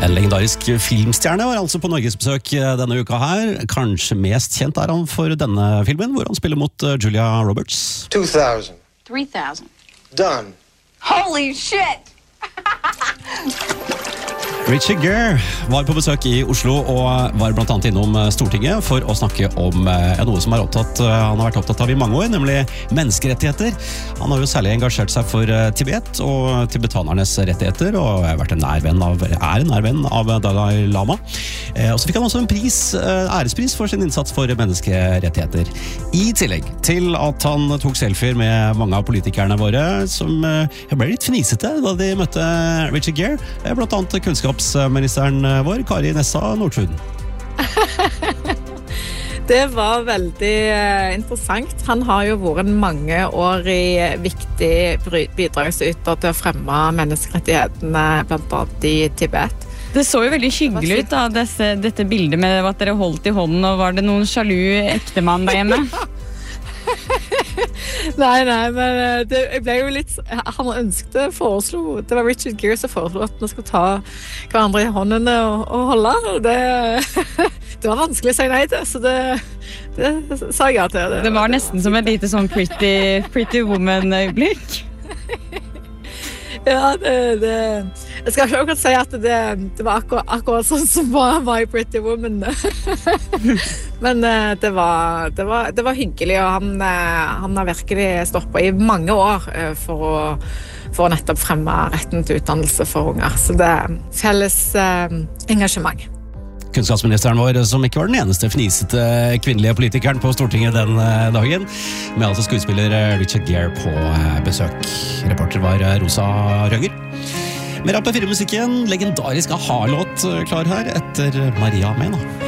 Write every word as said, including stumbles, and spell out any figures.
En legendarisk filmstjerne var altså på Norgesbesøk denne uka her. Kanskje mest kjent er han for denne filmen, hvor han spiller mot Julia Roberts. two thousand. three thousand. Done. Holy shit! Richard Gere var på besøk i Oslo og var blant annet innom Stortinget for å snakke om ja, noe som er opptatt, han har vært opptatt av i mange år, nemlig menneskerettigheter. Han har jo særlig engasjert seg for Tibet og tibetanernes rettigheter, og har vært en nær venn av, er en nær venn av Dalai Lama. Og så fikk han også en pris, ærespris for sin innsats for menneskerettigheter. I tillegg til at han tok selfier med mange av politikerne våre, som ble litt fnisete da de møtte Richard Gere, blant annet kunnskapsministeren vår, Kari Nessa Nordtun. Det var veldig interessant. Han har jo vært mange år i viktig bidragsyter til å fremme menneskerettighetene, blant annet i Tibet. Det så jo veldig hyggelig ut, da, desse, dette bildet med at dere holdt i hånden, og var det noen sjalu ektemann der hjemme? Nei, nei, men det, jeg ble jo litt, han ønsket, foreslo, det var Richard Gere som foreslo at vi skulle ta hverandre i håndene og, og holde, og det, det var vanskelig å si nei til, så det, det sa jeg ja til. Det, det var nesten som et lite sånn pretty, pretty woman-øyeblikk. Ja, det, det, jeg skal ikke akkurat si at det, det var akkurat, akkurat sånn som var, var i Pretty Woman. Men det var, det, var, det var hyggelig, og han, han har virkelig stoppet i mange år for å, for å nettopp fremme retten til utdannelse for unger. Så det er felles eh, engasjement. Kunnskapsministeren vår, som ikke var den eneste fnisete kvinnelige politikeren på Stortinget den dagen, med altså skuespiller Richard Gere på besøk. Reporter var Rosa Rønger. Mer av P fire-musikken, legendarisk A H A-låt klar her etter Maria Mena.